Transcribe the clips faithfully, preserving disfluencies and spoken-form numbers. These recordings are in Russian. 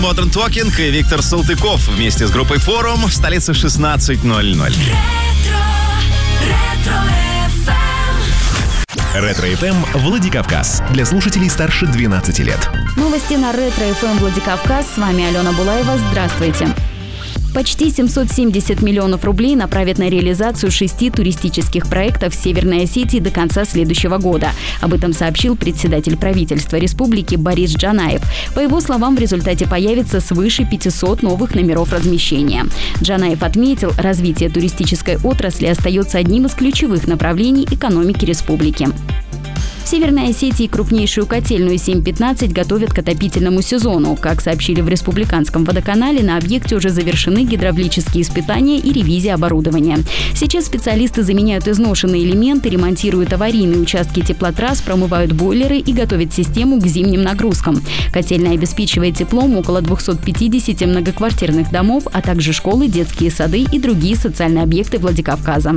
Modern Talking и Виктор Салтыков вместе с группой «Форум» в столице шестнадцать ноль ноль. Ретро-эф эм Владикавказ. Для слушателей старше двенадцати лет. Новости на Ретро-эф эм Владикавказ. С вами Алена Булаева. Здравствуйте. Почти семьсот семьдесят миллионов рублей направят на реализацию шести туристических проектов в Северной Осетии до конца следующего года. Об этом сообщил председатель правительства республики Борис Джанаев. По его словам, в результате появится свыше пятисот новых номеров размещения. Джанаев отметил, развитие туристической отрасли остается одним из ключевых направлений экономики республики. В Северной Осетии крупнейшую котельную семь пятнадцать готовят к отопительному сезону. Как сообщили в Республиканском водоканале, на объекте уже завершены гидравлические испытания и ревизия оборудования. Сейчас специалисты заменяют изношенные элементы, ремонтируют аварийные участки теплотрасс, промывают бойлеры и готовят систему к зимним нагрузкам. Котельная обеспечивает теплом около двухсот пятидесяти многоквартирных домов, а также школы, детские сады и другие социальные объекты Владикавказа.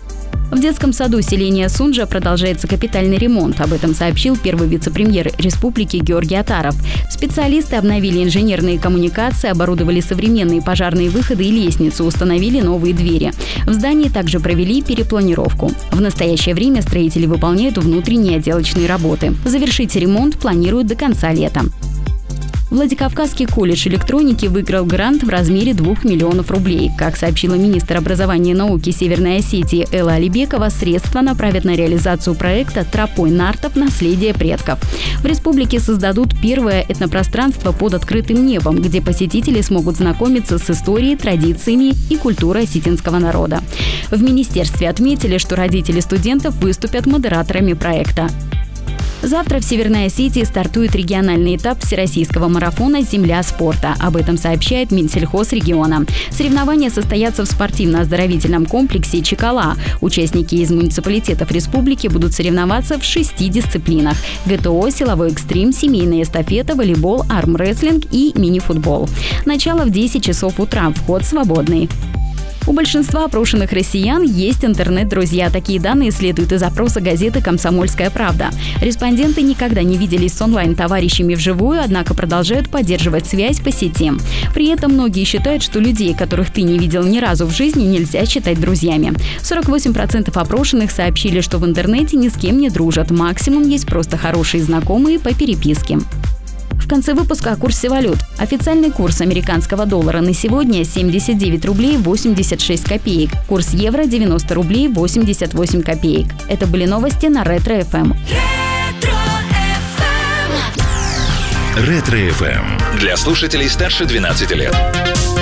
В детском саду селения Сунжа продолжается капитальный ремонт. Об этом сообщил первый вице-премьер республики Георгий Атаров. Специалисты обновили инженерные коммуникации, оборудовали современные пожарные выходы и лестницы, установили новые двери. В здании также провели перепланировку. В настоящее время строители выполняют внутренние отделочные работы. Завершить ремонт планируют до конца лета. Владикавказский колледж электроники выиграл грант в размере двух миллионов рублей. Как сообщила министр образования и науки Северной Осетии Элла Алибекова, средства направят на реализацию проекта «Тропой нартов. Наследие предков». В республике создадут первое этнопространство под открытым небом, где посетители смогут знакомиться с историей, традициями и культурой осетинского народа. В министерстве отметили, что родители студентов выступят модераторами проекта. Завтра в Северной Осетии стартует региональный этап всероссийского марафона «Земля спорта». Об этом сообщает Минсельхоз региона. Соревнования состоятся в спортивно-оздоровительном комплексе «Чекала». Участники из муниципалитетов республики будут соревноваться в шести дисциплинах – ГТО, силовой экстрим, семейная эстафета, волейбол, армрестлинг и мини-футбол. Начало в десять часов утра, вход свободный. У большинства опрошенных россиян есть интернет-друзья. Такие данные следуют из опроса газеты «Комсомольская правда». Респонденты никогда не виделись с онлайн-товарищами вживую, однако продолжают поддерживать связь по сети. При этом многие считают, что людей, которых ты не видел ни разу в жизни, нельзя считать друзьями. сорок восемь процентов опрошенных сообщили, что в интернете ни с кем не дружат. Максимум есть просто хорошие знакомые по переписке. В конце выпуска о курсе валют. Официальный курс американского доллара на сегодня семьдесят девять рублей восемьдесят шесть копеек. Курс евро девяносто рублей восемьдесят восемь копеек. Это были новости на Ретро-эф эм. Ретро-эф эм. Для слушателей старше двенадцати лет.